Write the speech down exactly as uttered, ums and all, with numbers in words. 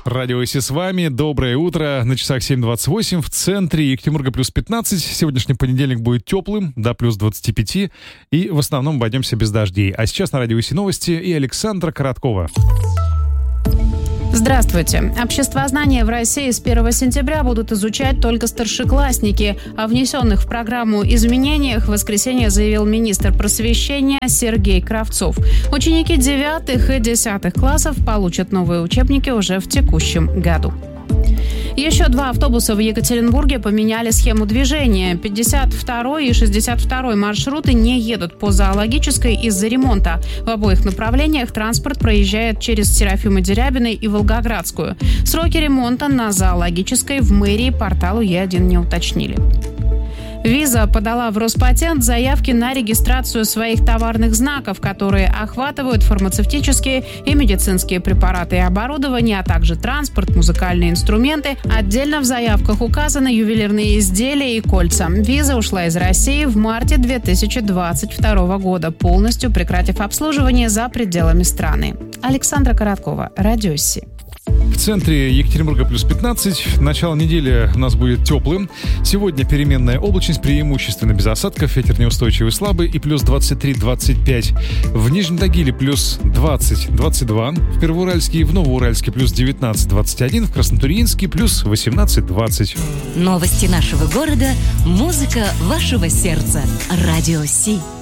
Радио Си с вами. Доброе утро. На часах семь двадцать восемь. В центре Екатеринбурга плюс пятнадцать. Сегодняшний понедельник будет теплым, до плюс двадцать пять. И в основном обойдемся без дождей. А сейчас на Радио Си новости и Александра Короткова. Здравствуйте. Обществознание в России с первого сентября будут изучать только старшеклассники. О внесенных в программу изменениях в воскресенье заявил министр просвещения Сергей Кравцов. Ученики девятых и десятых классов получат новые учебники уже в текущем году. Еще два автобуса в Екатеринбурге поменяли схему движения. пятьдесят второй и шестьдесят второй маршруты не едут по Зоологической из-за ремонта. В обоих направлениях транспорт проезжает через Серафима Дерябиной и Волгоградскую. Сроки ремонта на Зоологической в мэрии порталу Е один не уточнили. Виза подала в Роспатент заявки на регистрацию своих товарных знаков, которые охватывают фармацевтические и медицинские препараты и оборудование, а также транспорт, музыкальные инструменты. Отдельно в заявках указаны ювелирные изделия и кольца. Виза ушла из России в марте две тысячи двадцать второго года, полностью прекратив обслуживание за пределами страны. Александра Короткова, Радио Си. В центре Екатеринбурга плюс пятнадцать. Начало недели у нас будет теплым. Сегодня переменная облачность, преимущественно без осадков. Ветер неустойчивый слабый и плюс двадцать три - двадцать пять. В Нижнем Тагиле плюс двадцать - двадцать два. В Первоуральске и в Новоуральске плюс девятнадцать - двадцать один. В Краснотурьинске плюс восемнадцать - двадцать. Новости нашего города. Музыка вашего сердца. Радио Си.